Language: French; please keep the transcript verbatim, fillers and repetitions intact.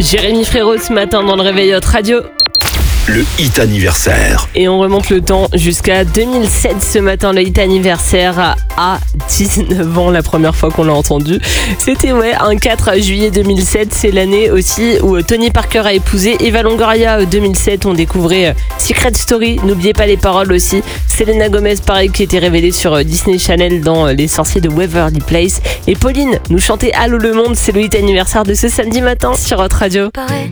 Jérémy Frérot ce matin dans le Réveil Hot Radio. Le hit anniversaire. Et on remonte le temps jusqu'à deux mille sept ce matin. Le hit anniversaire à dix-neuf ans, la première fois qu'on l'a entendu. C'était ouais, un quatre juillet deux mille sept. C'est l'année aussi où Tony Parker a épousé Eva Longoria. deux mille sept, on découvrait Secret Story. N'oubliez pas les paroles aussi. Selena Gomez, pareil, qui était révélée sur Disney Channel dans Les Sorciers de Waverly Place. Et Pauline nous chantait Allô le monde. C'est le hit anniversaire de ce samedi matin sur Hot Radio.